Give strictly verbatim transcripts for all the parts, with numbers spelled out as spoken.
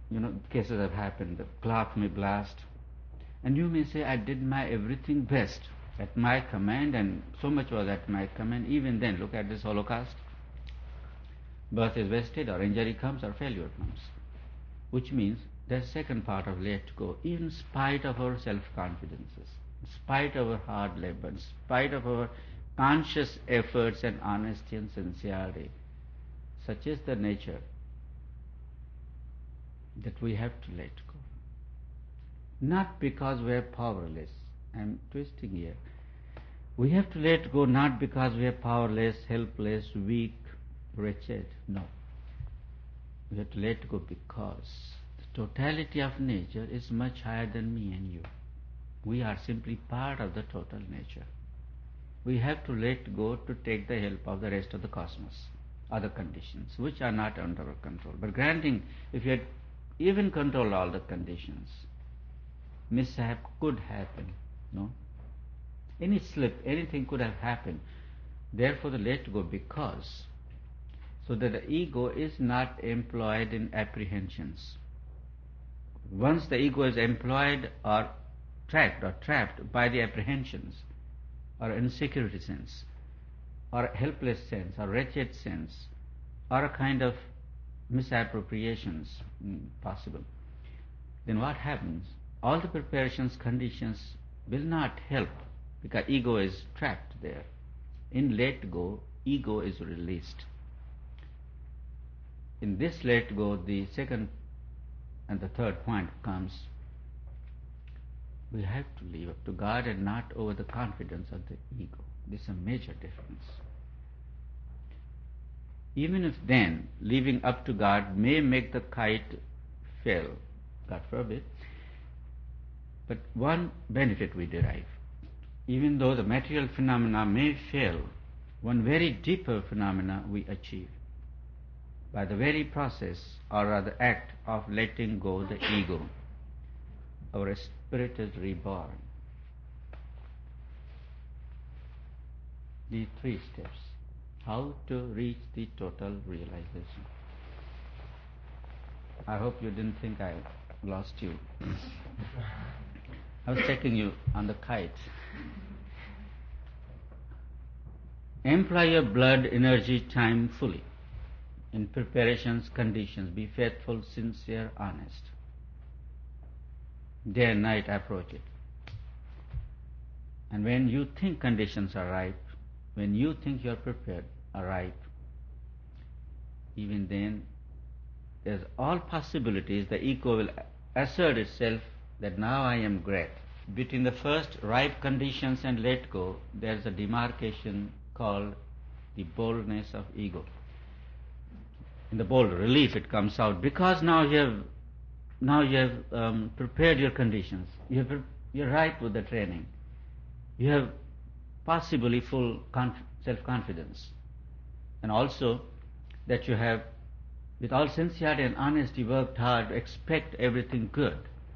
you know, cases have happened. The clock may blast, and you may say, I did my everything best at my command, and so much was at my command. Even then, look at this Holocaust. Birth is wasted, or injury comes, or failure comes. Which means the second part of let go, in spite of our self-confidences, in spite of our hard labor, in spite of our conscious efforts and honesty and sincerity, such is the nature that we have to let go. Not because we are powerless. I am twisting here. We have to let go not because we are powerless, helpless, weak, wretched. No. We have to let go because the totality of nature is much higher than me and you. We are simply part of the total nature. We have to let go to take the help of the rest of the cosmos, other conditions, which are not under our control. But granting, if you had even controlled all the conditions, mishap could happen, no? Any slip, anything could have happened. Therefore, the let go because, so that the ego is not employed in apprehensions. Once the ego is employed or tracked or trapped by the apprehensions, or insecurity sense, or helpless sense, or wretched sense, or a kind of misappropriations mm, possible, then what happens? All the preparations, conditions will not help because ego is trapped there. In let go, ego is released. In this let go, the second and the third point comes. We have to live up to God and not over the confidence of the ego. This is a major difference. Even if then living up to God may make the kite fail, God forbid, but one benefit we derive. Even though the material phenomena may fail, one very deeper phenomena we achieve by the very process or rather act of letting go the ego. Our spirit is reborn. The three steps. How to reach the total realization. I hope you didn't think I lost you. I was checking you on the kite. Employ your blood, energy, time fully in preparations, conditions. Be faithful, sincere, honest. Day and night approach it. And when you think conditions are ripe, when you think you are prepared, are ripe, even then there's all possibilities the ego will assert itself that now I am great. Between the first ripe conditions and let go, there's a demarcation called the boldness of ego. In the bold relief it comes out because now you have now you have um, prepared your conditions. You have, you're ripe with the training. You have possibly full conf- self-confidence. And also that you have, with all sincerity and honesty, worked hard to expect everything good.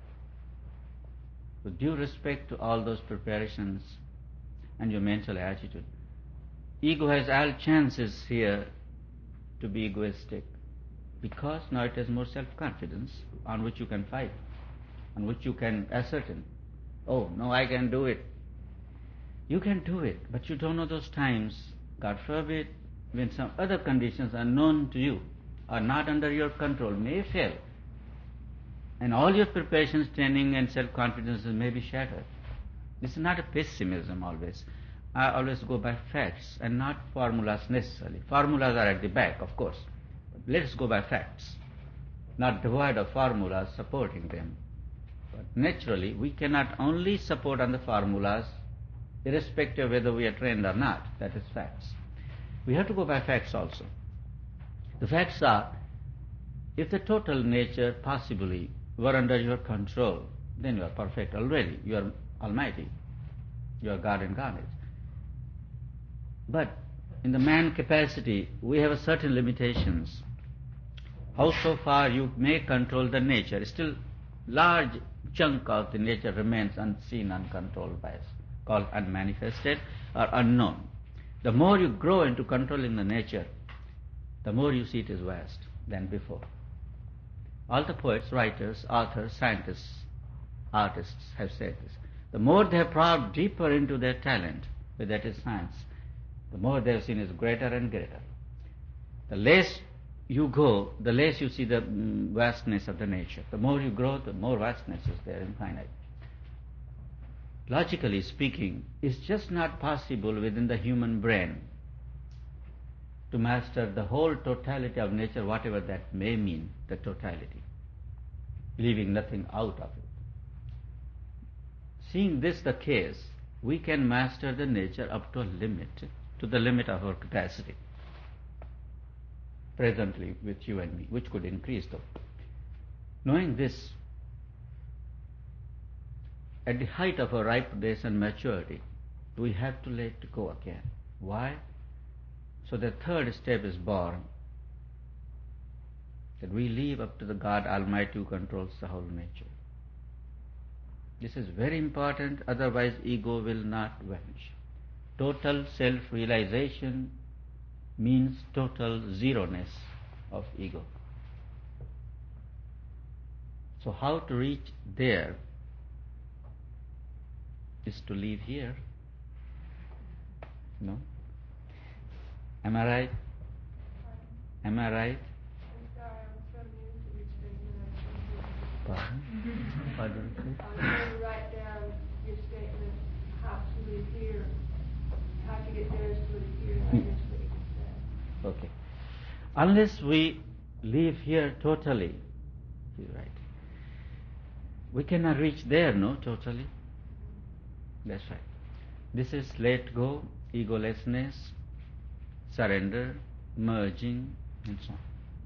With due respect to all those preparations and your mental attitude. Ego has all chances here to be egoistic because now it has more self-confidence on which you can fight, on which you can ascertain, oh, no, I can do it. You can do it, but you don't know those times, God forbid, when some other conditions unknown to you, are not under your control, may fail. And all your preparations, training and self-confidence may be shattered. This is not a pessimism always. I always go by facts and not formulas necessarily. Formulas are at the back, of course. But let us go by facts, not devoid of formulas supporting them. But naturally, we cannot only support on the formulas, irrespective of whether we are trained or not. That is facts. We have to go by facts also. The facts are, if the total nature possibly were under your control, then you are perfect already. You are almighty. You are God incarnate. But in the man capacity, we have certain limitations. How so far you may control the nature, still large chunk of the nature remains unseen, uncontrolled by us, called unmanifested or unknown. The more you grow into controlling the nature, the more you see it is vast than before. All the poets, writers, authors, scientists, artists have said this. The more they have probed deeper into their talent, whether that is science, the more they have seen is greater and greater. The less you go, the less you see the mm, vastness of the nature. The more you grow, the more vastness is there, infinite. Logically speaking, it's just not possible within the human brain to master the whole totality of nature, whatever that may mean, the totality, leaving nothing out of it. Seeing this the case, we can master the nature up to a limit, to the limit of our capacity, presently with you and me, which could increase though. Knowing this, at the height of our ripeness and maturity, we have to let go again. Why? So the third step is born, that we leave up to the God Almighty who controls the whole nature. This is very important, otherwise ego will not vanish. Total self-realization means total zeroness of ego. So how to reach there is to leave here. No? Am I right? Am I right? Pardon? Pardon? I'm going to write down your statement, how to live here. How to get there is to live here. I guess what you said. Okay. Unless we live here totally, you're right, we cannot reach there, no, totally. That's right. This is let go, egolessness, surrender, merging, and so on.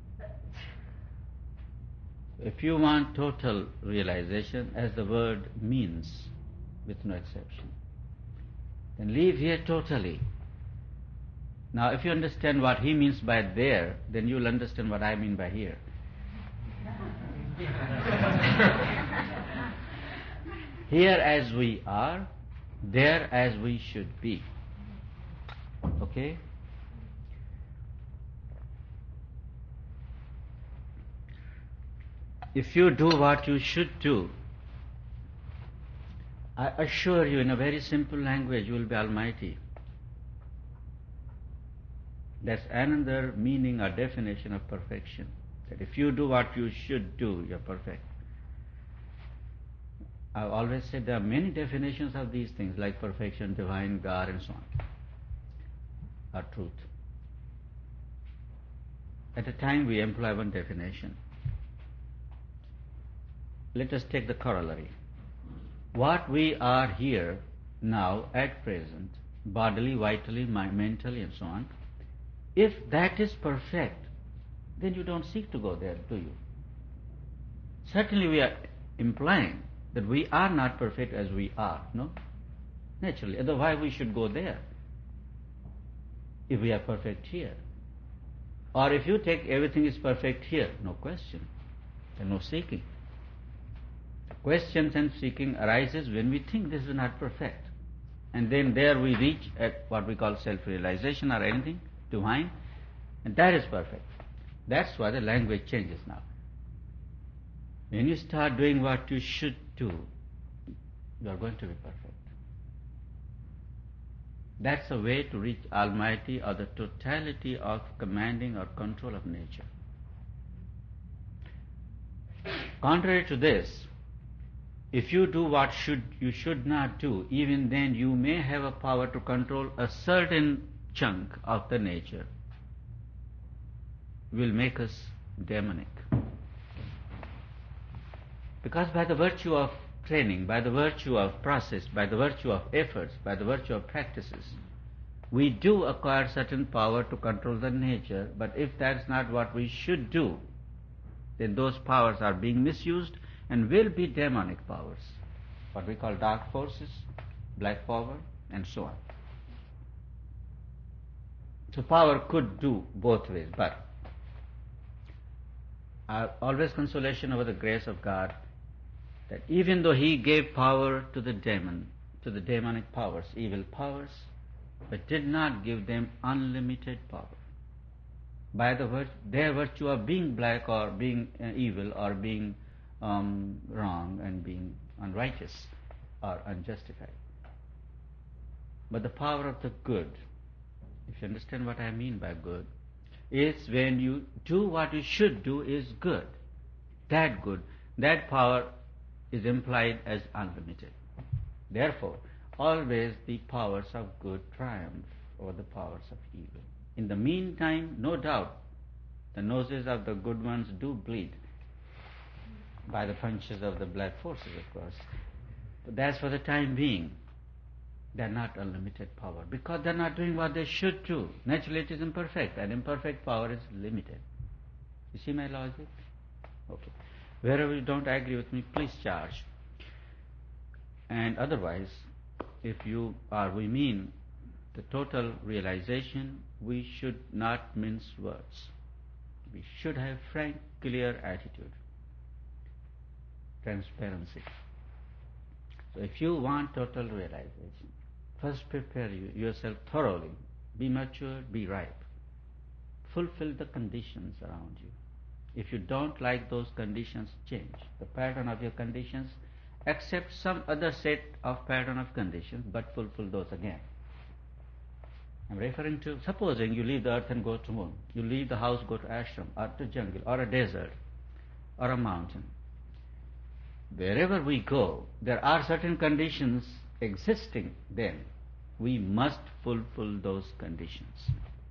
If you want total realization, as the word means, with no exception, then leave here totally. Now, if you understand what he means by there, then you'll understand what I mean by here. Here as we are, there as we should be. Okay? If you do what you should do, I assure you in a very simple language you will be almighty. That's another meaning or definition of perfection. That if you do what you should do, you're perfect. I've always said there are many definitions of these things like perfection, divine, God, and so on, or truth. At a time we employ one definition. Let us take the corollary. What we are here now at present, bodily, vitally, mentally, and so on, if that is perfect, then you don't seek to go there, do you? Certainly we are implying that we are not perfect as we are, no? Naturally, otherwise we should go there if we are perfect here. Or if you take everything is perfect here, no question, there's no seeking. Questions and seeking arises when we think this is not perfect. And then there we reach at what we call self-realization or anything divine, and that is perfect. That's why the language changes now. When you start doing what you should do, you are going to be perfect. That's a way to reach Almighty or the totality of commanding or control of nature. Contrary to this, if you do what should you should not do, even then you may have a power to control a certain chunk of the nature, will make us demonic. Because by the virtue of training, by the virtue of process, by the virtue of efforts, by the virtue of practices, we do acquire certain power to control the nature, but if that's not what we should do, then those powers are being misused and will be demonic powers, what we call dark forces, black power, and so on. So power could do both ways, but our always consolation over the grace of God, that even though He gave power to the demon, to the demonic powers, evil powers, but did not give them unlimited power. by the vir- their virtue of being black or being uh, evil or being um, wrong and being unrighteous or unjustified. But the power of the good, if you understand what I mean by good, is when you do what you should do is good. That good, that power is implied as unlimited. Therefore, always the powers of good triumph over the powers of evil. In the meantime, no doubt, the noses of the good ones do bleed by the punches of the black forces, of course. But that's for the time being. They're not unlimited power because they're not doing what they should do. Naturally, it is imperfect, and imperfect power is limited. You see my logic? Okay. Wherever you don't agree with me, please charge. And otherwise, if you or we mean the total realization, we should not mince words. We should have frank, clear attitude, transparency. So if you want total realization, first prepare you, yourself thoroughly. Be mature, be ripe. Fulfill the conditions around you. If you don't like those conditions, change the pattern of your conditions. Accept some other set of pattern of conditions, but fulfill those again. I'm referring to, supposing you leave the earth and go to moon. You leave the house, go to ashram, or to jungle, or a desert, or a mountain. Wherever we go, there are certain conditions existing then. We must fulfill those conditions.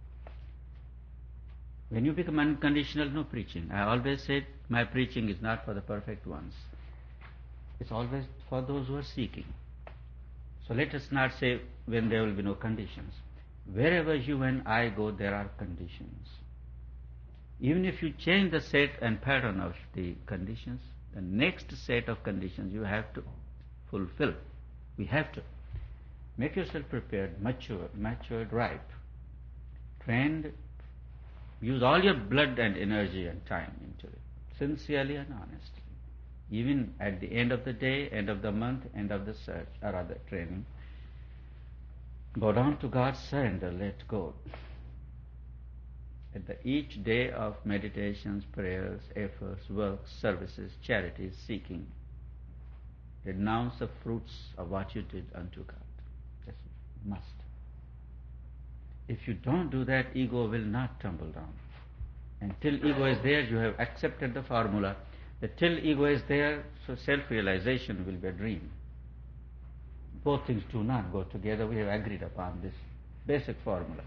When you become unconditional, no preaching. I always said my preaching is not for the perfect ones. It's always for those who are seeking. So let us not say when there will be no conditions. Wherever you and I go, there are conditions. Even if you change the set and pattern of the conditions, the next set of conditions you have to fulfill. We have to. Make yourself prepared, mature, matured, ripe, trained. Use all your blood and energy and time into it, sincerely and honestly. Even at the end of the day, end of the month, end of the search, or other training, go down to God, surrender, let go. At the each day of meditations, prayers, efforts, works, services, charities, seeking, renounce the fruits of what you did unto God. That's a must. If you don't do that, ego will not tumble down. Until ego is there, you have accepted the formula that till ego is there, so self-realization will be a dream. Both things do not go together. We have agreed upon this basic formula.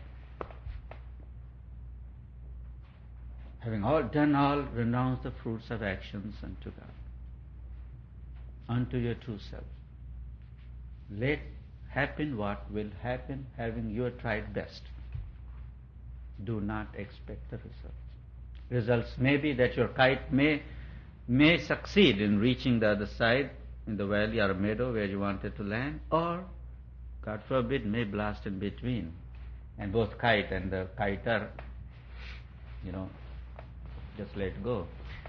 Having all done all, renounce the fruits of actions unto God, unto your true self. Let happen what will happen, having you tried best. Do not expect the results. Results may be that your kite may may succeed in reaching the other side in the valley or meadow where you wanted to land, or, God forbid, may blast in between, and both kite and the kiter, you know, just let go.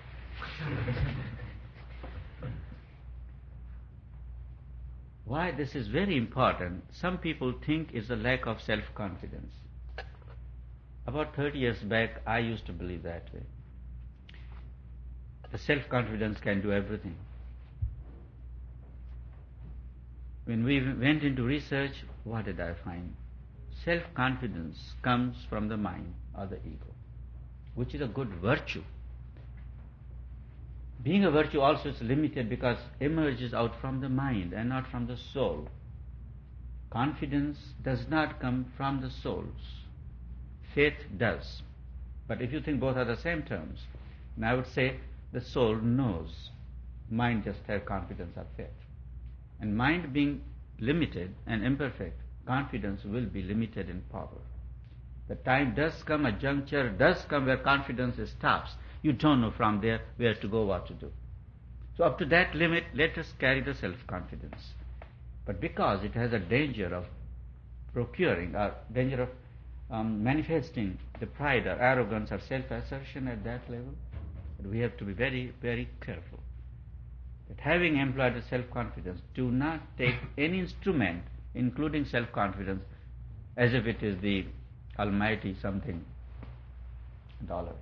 Why this is very important, some people think it's a lack of self-confidence. About thirty years back, I used to believe that way. The self-confidence can do everything. When we went into research, what did I find? Self-confidence comes from the mind or the ego, which is a good virtue. Being a virtue also is limited because it emerges out from the mind and not from the soul. Confidence does not come from the souls. Faith does. But if you think both are the same terms, then I would say the soul knows. Mind just has confidence or faith. And mind being limited and imperfect, confidence will be limited in power. The time does come, a juncture does come where confidence stops. You don't know from there where to go, what to do. So up to that limit, let us carry the self-confidence. But because it has a danger of procuring, or danger of um, manifesting the pride or arrogance or self-assertion at that level, we have to be very, very careful. That having employed the self-confidence, do not take any instrument, including self-confidence, as if it is the almighty something dollar.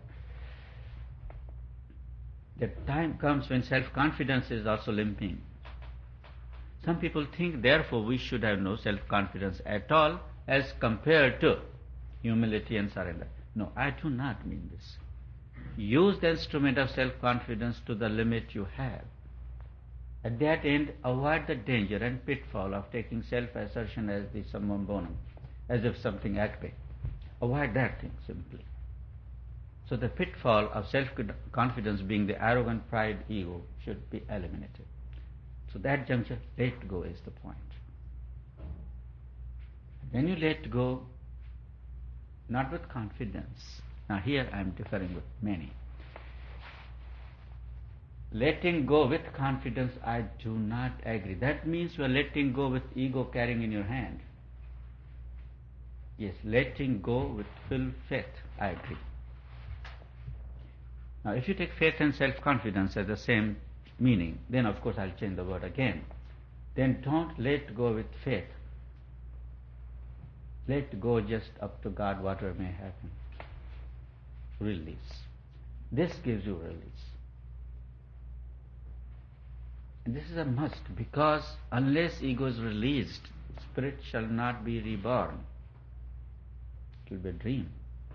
The time comes when self-confidence is also limping. Some people think, therefore, we should have no self-confidence at all as compared to humility and surrender. No, I do not mean this. Use the instrument of self-confidence to the limit you have. At that end, avoid the danger and pitfall of taking self-assertion as the summum bonum, as if something active. Avoid that thing simply. So the pitfall of self-confidence being the arrogant pride ego should be eliminated. So that juncture, let go is the point. When you let go, not with confidence. Now here I am differing with many. Letting go with confidence, I do not agree. That means you are letting go with ego carrying in your hand. Yes, letting go with full faith, I agree. Now if you take faith and self-confidence as the same meaning, then of course I'll change the word again. Then don't let go with faith. Let go just up to God, whatever may happen. Release. This gives you release. And this is a must, because unless ego is released, spirit shall not be reborn. It will be a dream.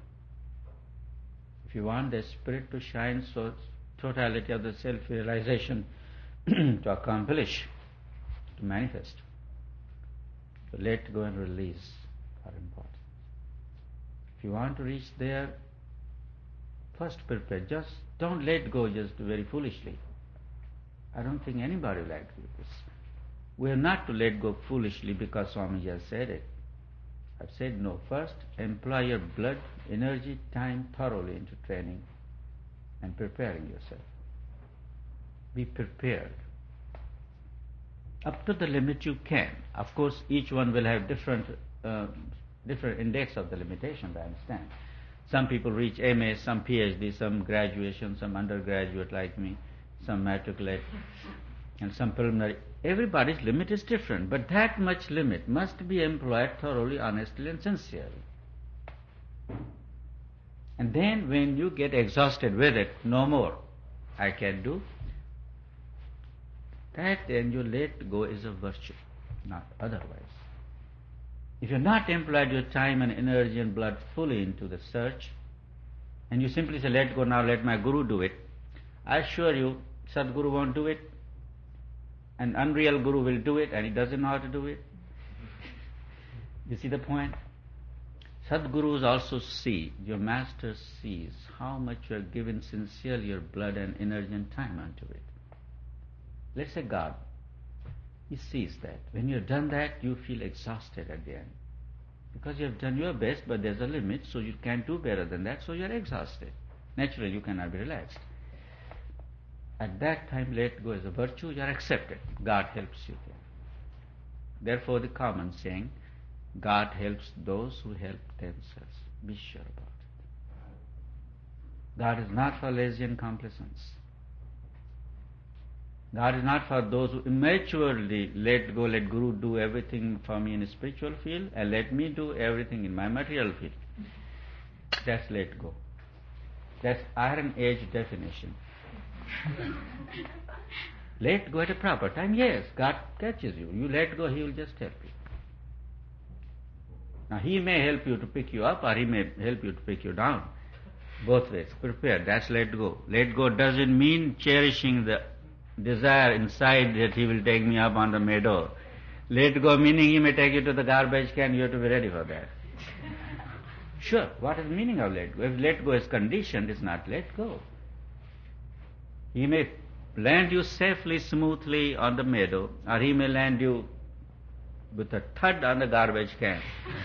If you want the spirit to shine, so totality of the self-realization to accomplish, to manifest, to let go and release are important. If you want to reach there, first prepare. Just don't let go just very foolishly. I don't think anybody will agree with this. We are not to let go foolishly because Swami just said it. I've said no. First, employ your blood, energy, time thoroughly into training and preparing yourself. Be prepared. Up to the limit you can. Of course, each one will have different uh, different index of the limitations, I understand. Some people reach M A, some P H D, some graduation, some undergraduate like me, some matriculate, and some preliminary. Everybody's limit is different, but that much limit must be employed thoroughly, honestly, and sincerely. And then when you get exhausted with it, no more, I can do, that then you let go is a virtue, not otherwise. If you have not employed your time and energy and blood fully into the search, and you simply say, let go now, let my Guru do it, I assure you, Sadguru won't do it, an unreal Guru will do it, and he doesn't know how to do it. You see the point? Sadgurus also see, your master sees how much you have given sincerely your blood and energy and time unto it. Let's say God. He sees that. When you have done that, you feel exhausted at the end. Because you have done your best, but there's a limit, so you can't do better than that, so you are exhausted. Naturally, you cannot be relaxed. At that time, let go as a virtue, you are accepted. God helps you there. Therefore, the common saying, God helps those who help themselves. Be sure about it. God is not for lazy and complacence. God is not for those who immaturely let go, let Guru do everything for me in the spiritual field and let me do everything in my material field. That's let go. That's Iron Age definition. Let go at a proper time. Yes, God catches you. You let go, He will just help you. Now He may help you to pick you up or He may help you to pick you down. Both ways. Prepare. That's let go. Let go doesn't mean cherishing the desire inside that He will take me up on the meadow. Let go meaning He may take you to the garbage can, you have to be ready for that. Sure, what is the meaning of let go? If let go is conditioned, it's not let go. He may land you safely, smoothly on the meadow, or He may land you with a thud on the garbage can.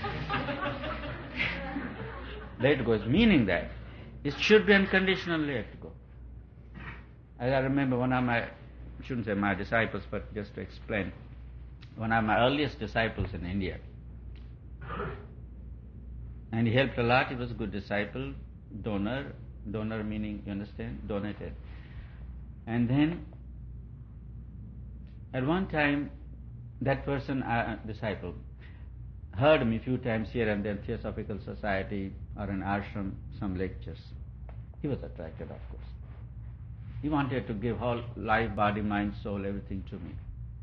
Let go is meaning that. It should be unconditional let go. As I remember one of my, I shouldn't say my disciples, but just to explain, one of my earliest disciples in India. And he helped a lot, he was a good disciple, donor, donor meaning, you understand, donated. And then, at one time, that person, uh, disciple, heard me a few times here and there, Theosophical Society or in ashram, some lectures. He was attracted, of course. He wanted to give whole life, body, mind, soul, everything to me.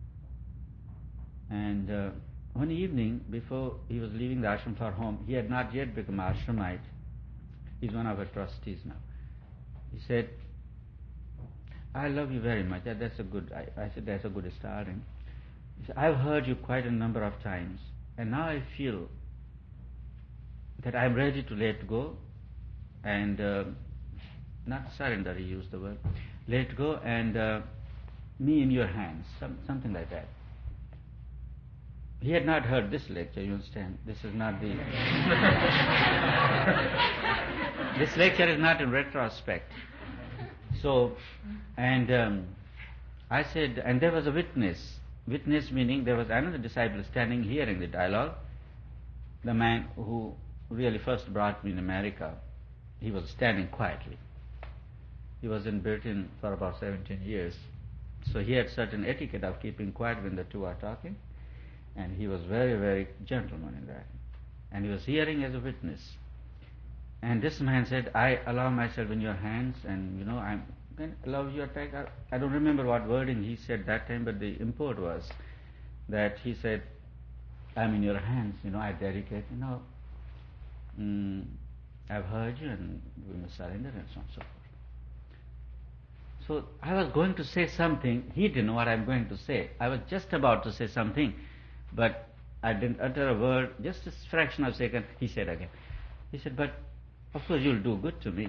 And uh, one evening, before he was leaving the ashram for home, he had not yet become ashramite. He's one of our trustees now. He said, I love you very much. That's a good, I, I said, that's a good starting. He said, I've heard you quite a number of times, and now I feel that I'm ready to let go and uh, not surrender, he used the word, let go and uh, me in your hands, some, something like that. He had not heard this lecture, you understand. This is not the... this lecture is not in retrospect. So, and um, I said, and there was a witness. Witness meaning there was another disciple standing hearing the dialogue. The man who really first brought me in America, he was standing quietly. He was in Britain for about seventeen years. So he had certain etiquette of keeping quiet when the two are talking. And he was very, very gentleman in that. And he was hearing as a witness. And this man said, I allow myself in your hands, and you know, I'm going to allow you attack. I don't remember what wording he said that time, but the import was that he said, I'm in your hands, you know, I dedicate, you know, mm, I've heard you and we must surrender and so on and so forth. So I was going to say something, he didn't know what I'm going to say. I was just about to say something, but I didn't utter a word, just a fraction of a second, he said again. He said, but of course you'll do good to me.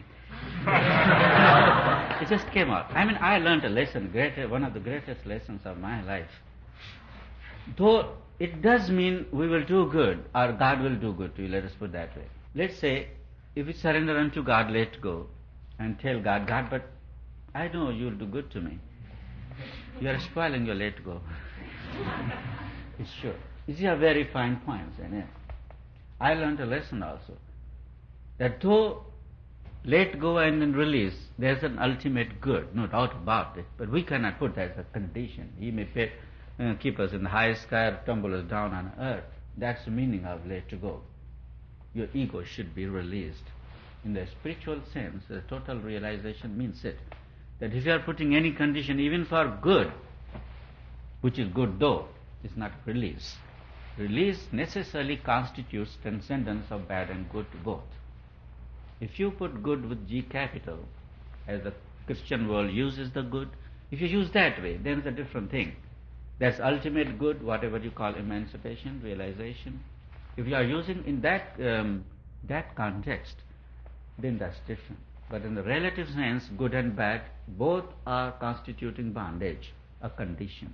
It just came out. I mean, I learned a lesson, great, one of the greatest lessons of my life. Though it does mean we will do good, or God will do good to you, let us put that way. Let's say, if we surrender unto God, let go, and tell God, God, but I know you'll do good to me. You are spoiling your let go. It's sure. These are very fine points, isn't it? I learned a lesson also, that though let go and then release, there's an ultimate good, no doubt about it, but we cannot put that as a condition. He may pay, uh, keep us in the highest sky or tumble us down on earth. That's the meaning of let go. Your ego should be released. In the spiritual sense, the total realization means it, that if you are putting any condition, even for good, which is good though, it's not release. Release necessarily constitutes transcendence of bad and good both. If you put good with G capital, as the Christian world uses the good, if you use that way, then it's a different thing. That's ultimate good, whatever you call emancipation, realization. If you are using in that um, that context, then that's different. But in the relative sense, good and bad, both are constituting bondage, a condition.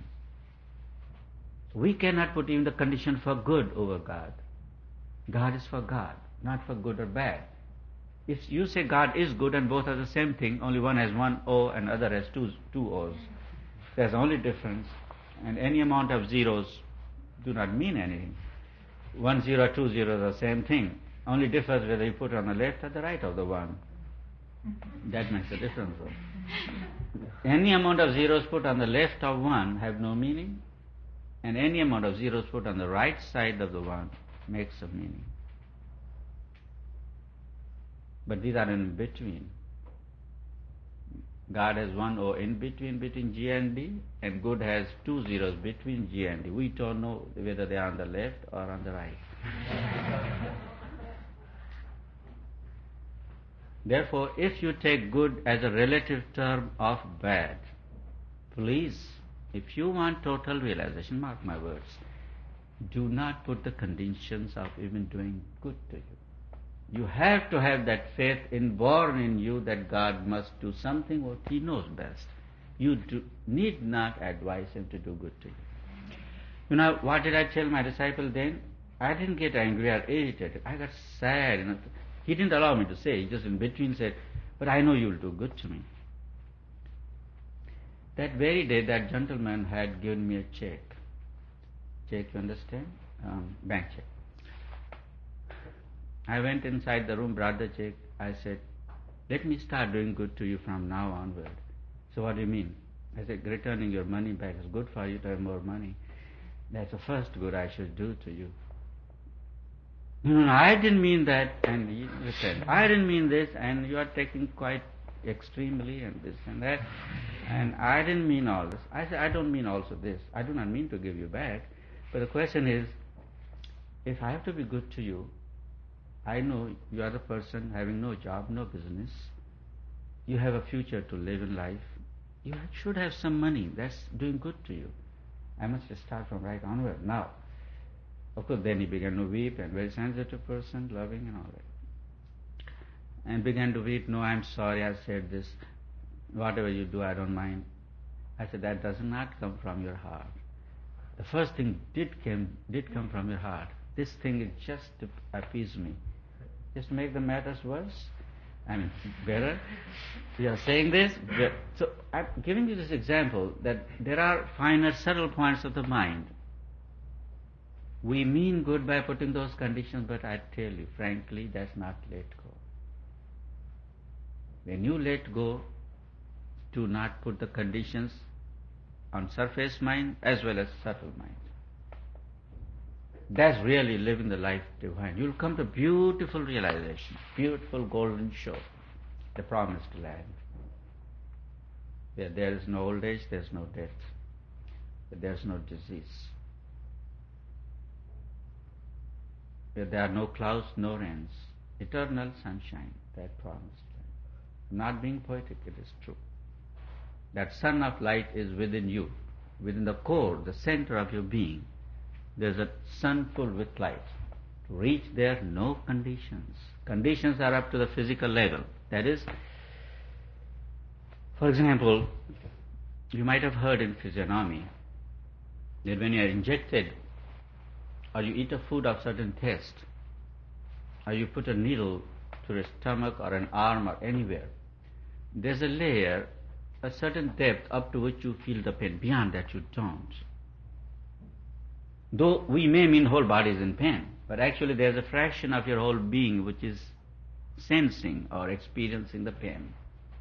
We cannot put even the condition for good over God. God is for God, not for good or bad. If you say God is good and both are the same thing, only one has one O and other has two, two O's. There's the only difference, and any amount of zeros do not mean anything. One zero, two zeros are the same thing. Only differs whether you put it on the left or the right of the one. That makes a difference. Any amount of zeros put on the left of one have no meaning, and any amount of zeros put on the right side of the one makes a meaning. But these are in between. God has one O in between, between G and D, and good has two zeros between G and D. We don't know whether they are on the left or on the right. Therefore, if you take good as a relative term of bad, please, if you want total realization, mark my words, do not put the conditions of even doing good to you. You have to have that faith inborn in you that God must do something what He knows best. You do, need not advise Him to do good to you. You know, what did I tell my disciple then? I didn't get angry or irritated. I got sad. You know. He didn't allow me to say. He just in between said, but I know you'll do good to me. That very day, that gentleman had given me a check. Check, you understand? Um, bank check. I went inside the room, brought the check. I said, let me start doing good to you from now onward. So what do you mean? I said, returning your money back is good for you to have more money. That's the first good I should do to you. No, no, I didn't mean that, and he said, I didn't mean this, and you are taking quite extremely and this and that, and I didn't mean all this. I said, I don't mean also this. I do not mean to give you back, but the question is, if I have to be good to you, I know you are the person having no job, no business, you have a future to live in life, you should have some money, that's doing good to you. I must start from right onward now. Of course, then he began to weep, and very sensitive person, loving and all that. And began to weep, no, I'm sorry I said this. Whatever you do, I don't mind. I said, that does not come from your heart. The first thing did came did come from your heart. This thing is just to appease me, just to make the matters worse. I mean, better. You are saying this. So I'm giving you this example that there are finer, subtle points of the mind. We mean good by putting those conditions, but I tell you, frankly, that's not let go. When you let go, do not put the conditions on surface mind as well as subtle mind. That's really living the life divine. You'll come to beautiful realization, beautiful golden shore, the promised land, where there is no old age, there is no death, where there is no disease, where there are no clouds, no rains, eternal sunshine, that promised land. I'm not being poetic, it is true. That sun of light is within you, within the core, the center of your being. There's a sun full with light. To reach there, no conditions. Conditions are up to the physical level. That is, for example, you might have heard in physiognomy that when you are injected or you eat a food of certain taste, or you put a needle to your stomach or an arm or anywhere, there's a layer, a certain depth up to which you feel the pain. Beyond that you don't. Though we may mean whole body is in pain, but actually there's a fraction of your whole being which is sensing or experiencing the pain.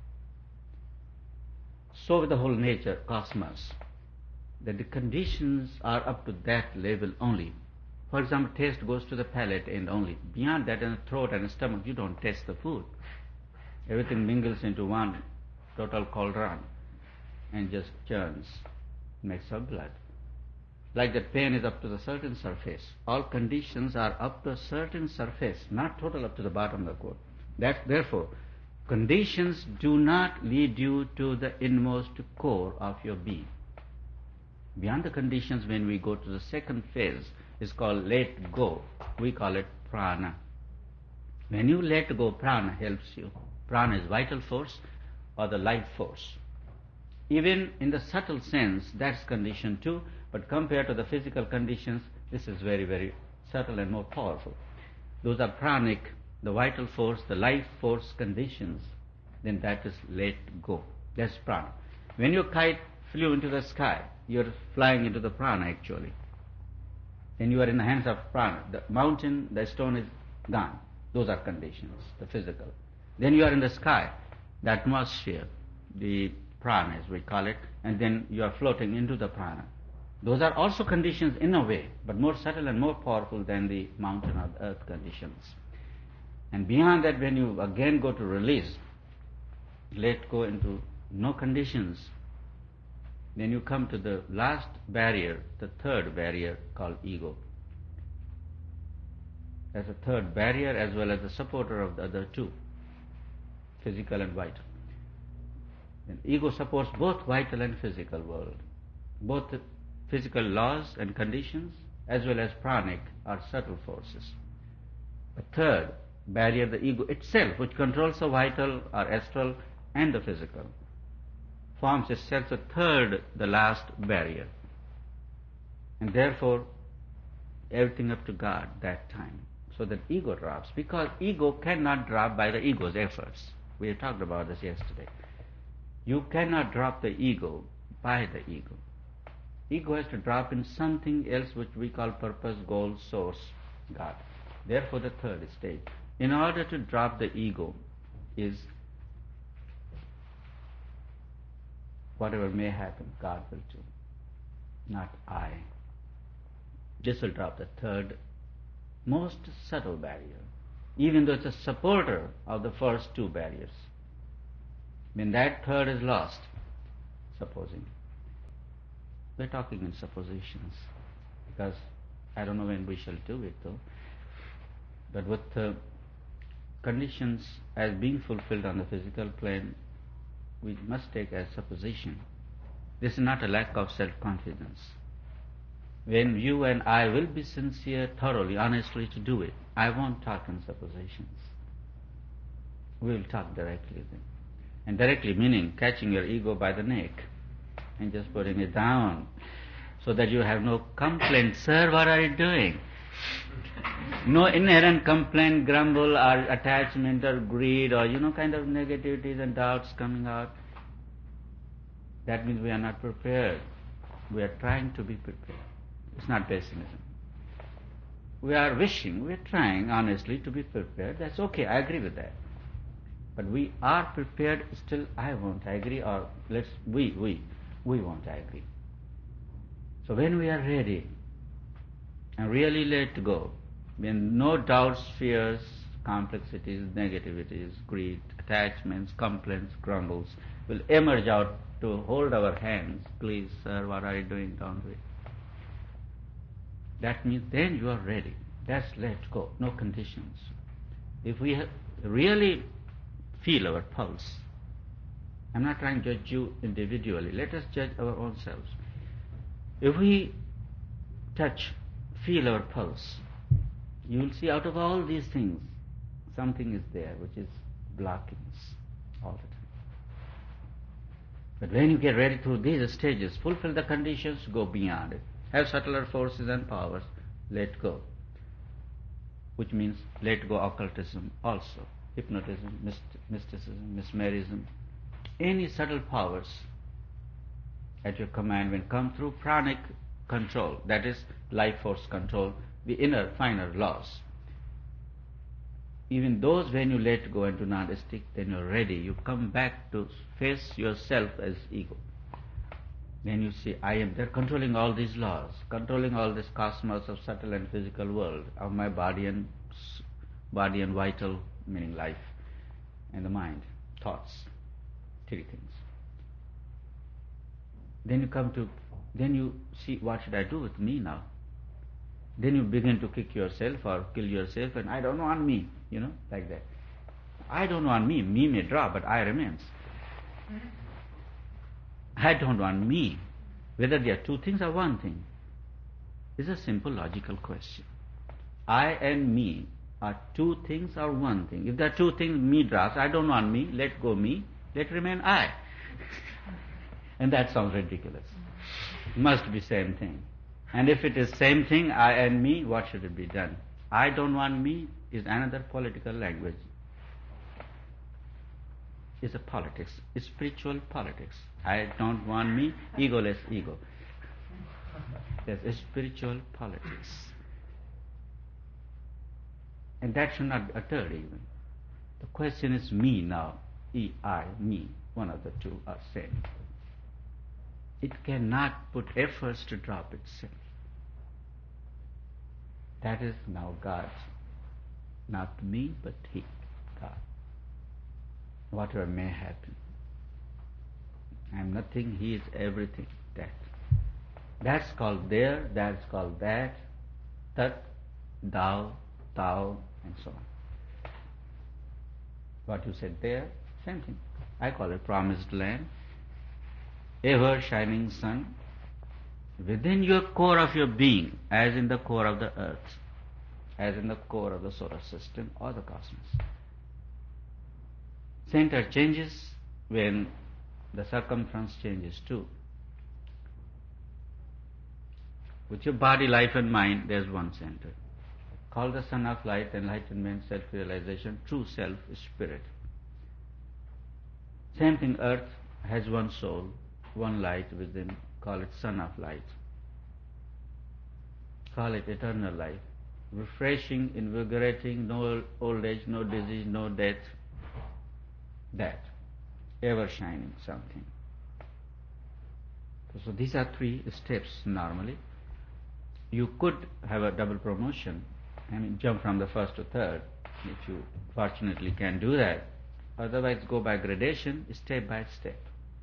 So with the whole nature, cosmos, that the conditions are up to that level only. For example, taste goes to the palate and only. Beyond that, in the throat and the stomach, you don't taste the food. Everything mingles into one total cauldron and just churns, makes up blood. Like that pain is up to the certain surface. All conditions are up to a certain surface, not total up to the bottom of the quote. That, therefore, conditions do not lead you to the inmost core of your being. Beyond the conditions, when we go to the second phase, is called let go. We call it prana. When you let go, prana helps you. Prana is vital force or the life force. Even in the subtle sense, that's condition too, but compared to the physical conditions, this is very, very subtle and more powerful. Those are pranic, the vital force, the life force conditions, then that is let go. That's prana. When your kite flew into the sky, you're flying into the prana actually. Then you are in the hands of prana. The mountain, the stone is gone. Those are conditions, the physical. Then you are in the sky, the atmosphere, the prana as we call it, and then you are floating into the prana. Those are also conditions in a way, but more subtle and more powerful than the mountain or the earth conditions. And beyond that, when you again go to release, let go into no conditions, then you come to the last barrier, the third barrier called ego. As a third barrier as well as the supporter of the other two, physical and vital. And ego supports both vital and physical world, both the physical laws and conditions as well as pranic or subtle forces. The third barrier, the ego itself, which controls the vital or astral and the physical, forms itself the third, the last barrier. And therefore, everything up to God that time. So that ego drops, because ego cannot drop by the ego's efforts. We have talked about this yesterday. You cannot drop the ego by the ego. Ego has to drop in something else which we call purpose, goal, source, God. Therefore the third stage. In order to drop the ego is whatever may happen, God will do, not I. This will drop the third most subtle barrier, even though it's a supporter of the first two barriers. When that third is lost, supposing, we're talking in suppositions, because I don't know when we shall do it though, but with the conditions as being fulfilled on the physical plane, we must take as supposition. This is not a lack of self-confidence. When you and I will be sincere, thoroughly, honestly to do it, I won't talk in suppositions. We will talk directly then. And directly meaning catching your ego by the neck and just putting it down so that you have no complaint. Sir, what are you doing? No inherent complaint, grumble or attachment or greed or, you know, kind of negativities and doubts coming out. That means we are not prepared. We are trying to be prepared. It's not pessimism. We are wishing, we are trying honestly to be prepared. That's okay, I agree with that. But we are prepared, still I won't agree, or let's, we, we, we won't agree. So when we are ready and really let go, when no doubts, fears, complexities, negativities, greed, attachments, complaints, grumbles will emerge out to hold our hands, please sir, what are you doing, don't we? That means then you are ready. That's let go, no conditions. If we have really feel our pulse, I'm not trying to judge you individually, let us judge our own selves. If we touch, feel our pulse, you will see out of all these things, something is there which is blocking us all the time. But when you get ready through these stages, fulfill the conditions, go beyond it. Have subtler forces and powers, let go. Which means let go occultism also. Hypnotism, myst- mysticism, mesmerism. Any subtle powers at your command when come through pranic control, that is life force control, the inner, finer laws. Even those when you let go and do not stick, then you're ready. You come back to face yourself as ego. Then you see, I am there controlling all these laws, controlling all this cosmos of subtle and physical world, of my body and body and vital, meaning life, and the mind, thoughts, three things. Then you come to, then you see, what should I do with me now? Then you begin to kick yourself or kill yourself, and I don't want me, you know, like that. I don't want me. Me may drop, but I remains. I don't want me. Whether they are two things or one thing is a simple logical question. I and me are two things or one thing. If there are two things, me drops. I don't want me. Let go me. Let remain I. And that sounds ridiculous. Must be same thing. And if it is same thing, I and me, what should it be done? I don't want me is another political language. It's a politics. It's spiritual politics. I don't want me, egoless ego. That's a spiritual politics. And that should not be uttered even. The question is me now. E, I, me. One of the two are same. It cannot put efforts to drop itself. That is now God. Not me, but He, God. Whatever may happen. I am nothing, He is everything. That. That's called there, that's called that. Tat, thou, thou, and so on. What you said there, same thing. I call it promised land. Ever shining sun. Within your core of your being, as in the core of the earth, as in the core of the solar system or the cosmos. Center changes when the circumference changes too. With your body, life and mind, there's one center. Called the Son of Light, enlightenment, self-realization, true self, spirit. Same thing, earth has one soul, one light within, call it Son of Light. Call it eternal life. Refreshing, invigorating, no old age, no disease, no death. That. Ever shining something. So these are three steps normally. You could have a double promotion I mean, jump from the first to third, if you fortunately can do that. Otherwise, go by gradation, step by step.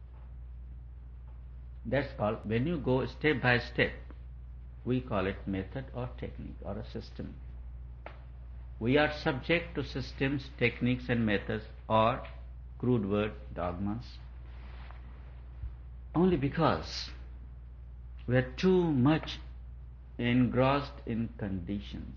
That's called, when you go step by step, we call it method or technique or a system. We are subject to systems, techniques and methods, or crude word, dogmas, only because we are too much engrossed in conditions.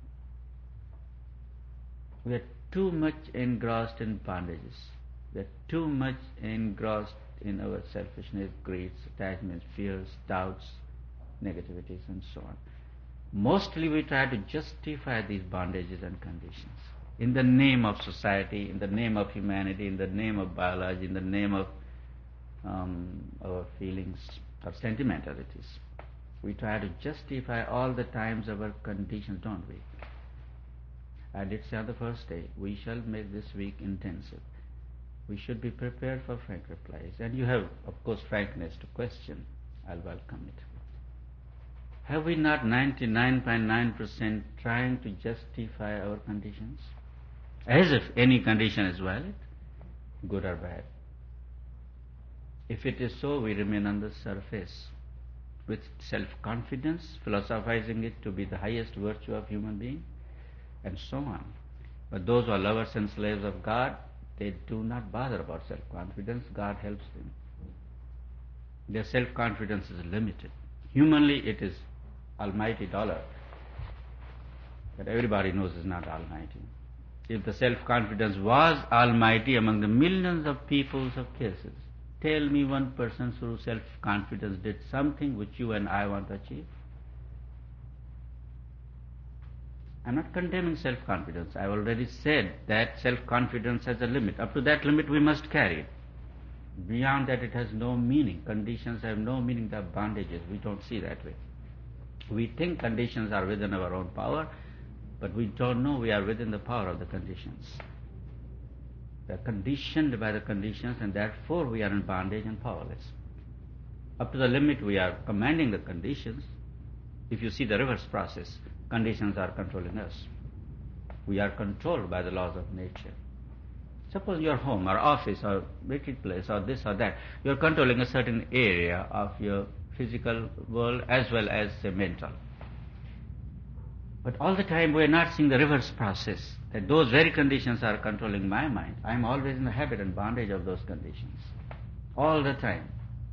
We are too much engrossed in bondages. We are too much engrossed in our selfishness, greeds, attachments, fears, doubts, negativities, and so on. Mostly we try to justify these bondages and conditions in the name of society, in the name of humanity, in the name of biology, in the name of um, our feelings or sentimentalities. We try to justify all the times our conditions, don't we? I did say on the first day, we shall make this week intensive. We should be prepared for frank replies. And you have, of course, frankness to question. I'll welcome it. Have we not ninety-nine point nine percent trying to justify our conditions? As if any condition is valid, good or bad. If it is so, we remain on the surface with self-confidence, philosophizing it to be the highest virtue of human being, and so on. But those who are lovers and slaves of God, they do not bother about self-confidence. God helps them. Their self-confidence is limited. Humanly, it is almighty dollar. But everybody knows it's not almighty. If the self-confidence was almighty among the millions of peoples of cases, tell me one person through self-confidence did something which you and I want to achieve. I'm not condemning self-confidence. I've already said that self-confidence has a limit. Up to that limit we must carry it. Beyond that it has no meaning. Conditions have no meaning. They are bondages. We don't see that way. We think conditions are within our own power, but we don't know we are within the power of the conditions. We are conditioned by the conditions, and therefore we are in bondage and powerless. Up to the limit we are commanding the conditions. If you see the reverse process, conditions are controlling us. We are controlled by the laws of nature. Suppose your home or office or retreat place or this or that, you are controlling a certain area of your physical world as well as the mental. But all the time we are not seeing the reverse process, that those very conditions are controlling my mind. I am always in the habit and bondage of those conditions. All the time.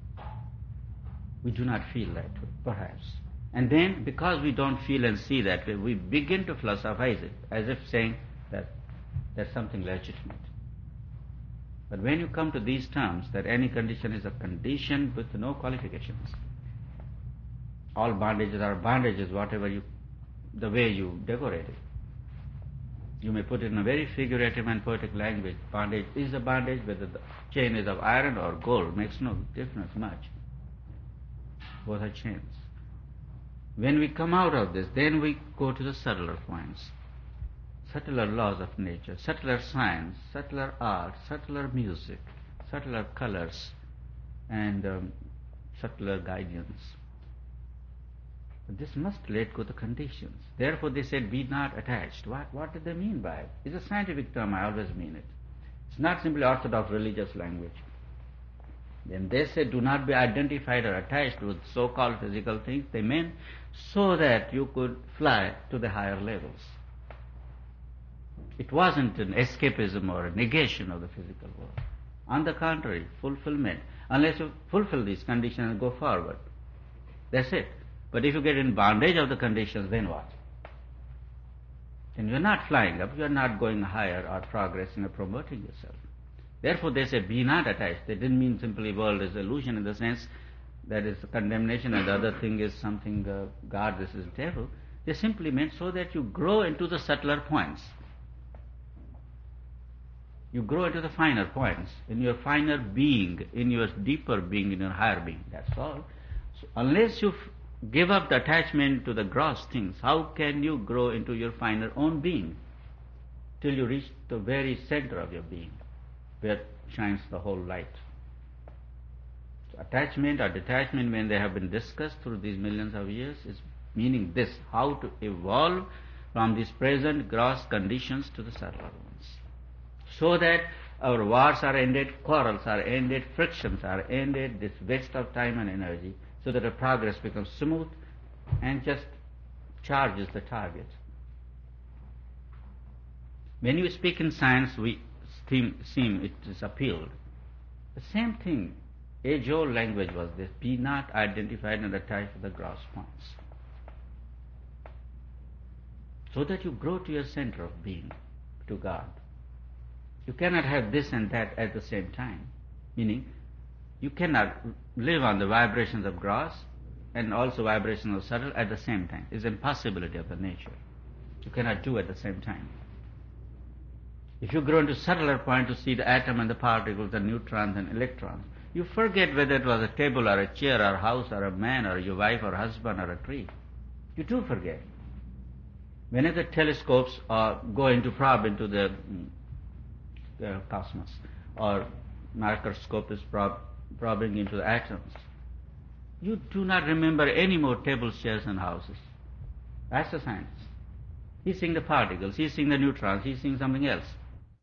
We do not feel that way, perhaps. And then, because we don't feel and see that way, we begin to philosophize it, as if saying that that's something legitimate. But when you come to these terms, that any condition is a condition with no qualifications. All bondages are bondages, whatever you, the way you decorate it. You may put it in a very figurative and poetic language. Bondage is a bondage, whether the chain is of iron or gold, makes no difference much. Both are chains. When we come out of this, then we go to the subtler points. Subtler laws of nature, subtler science, subtler art, subtler music, subtler colors, and um, subtler guidance. But this must relate to the conditions. Therefore they said, be not attached. What, what did they mean by it? It's a scientific term, I always mean it. It's not simply orthodox religious language. When they said, do not be identified or attached with so-called physical things, they meant so that you could fly to the higher levels. It wasn't an escapism or a negation of the physical world. On the contrary, fulfillment. Unless you fulfill these conditions and go forward. That's it. But if you get in bondage of the conditions, then what? Then you're not flying up, you're not going higher or progressing or promoting yourself. Therefore they say, be not attached. They didn't mean simply world is illusion in the sense that is condemnation and the other thing is something, uh, God, this is devil. They simply meant so that you grow into the subtler points. You grow into the finer points, in your finer being, in your deeper being, in your higher being. That's all. So unless you f- give up the attachment to the gross things, how can you grow into your finer own being till you reach the very center of your being, where shines the whole light? So attachment or detachment, when they have been discussed through these millions of years, is meaning this, how to evolve from these present gross conditions to the subtler ones. So that our wars are ended, quarrels are ended, frictions are ended, this waste of time and energy, so that our progress becomes smooth and just charges the target. When you speak in science, we seem, seem it is appealed. The same thing, age-old language was this: be not identified in the type of the gross points. So that you grow to your center of being, to God. You cannot have this and that at the same time. Meaning, you cannot live on the vibrations of gross and also vibrations of subtle at the same time. It's an impossibility of the nature. You cannot do at the same time. If you grow into subtler point to see the atom and the particles, the neutrons and electrons, you forget whether it was a table or a chair or a house or a man or your wife or husband or a tree. You do forget. Whenever telescopes uh, go into probe into the, the cosmos, or microscope is prob, probing into the atoms, you do not remember any more tables, chairs and houses. That's the science. He's seeing the particles, he's seeing the neutrons, he's seeing something else.